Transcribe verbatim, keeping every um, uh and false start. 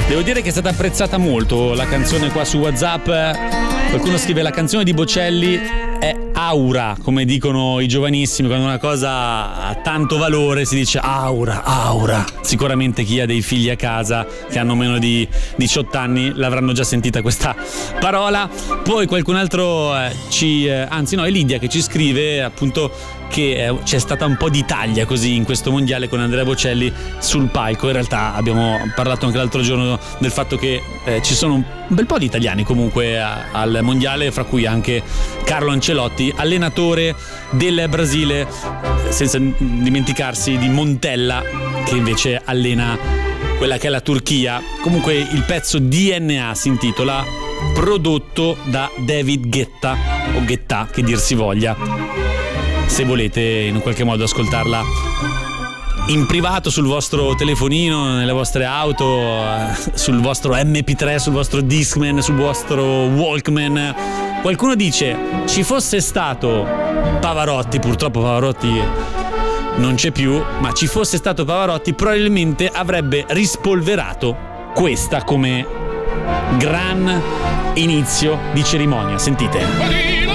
Devo dire che è stata apprezzata molto la canzone qua su WhatsApp. Qualcuno scrive: la canzone di Bocelli è aura, come dicono i giovanissimi, quando una cosa ha tanto valore si dice aura, aura. Sicuramente chi ha dei figli a casa che hanno meno di diciotto anni l'avranno già sentita questa parola. Poi qualcun altro eh, ci eh, anzi no, è Lidia che ci scrive appunto che eh, c'è stata un po' di taglia così in questo mondiale con Andrea Bocelli sul palco. In realtà abbiamo parlato anche l'altro giorno del fatto che eh, ci sono un bel po' di italiani comunque a, al mondiale, fra cui anche Carlo Ancelotti, allenatore del Brasile, senza dimenticarsi di Montella che invece allena quella che è la Turchia. Comunque il pezzo D N A si intitola, prodotto da David Guetta o Guetta che dir si voglia, se volete in un qualche modo ascoltarla in privato sul vostro telefonino, nelle vostre auto, sul vostro M P tre, sul vostro Discman, sul vostro Walkman. Qualcuno dice: ci fosse stato Pavarotti, purtroppo Pavarotti non c'è più, ma ci fosse stato Pavarotti probabilmente avrebbe rispolverato questa come gran inizio di cerimonia. Sentite.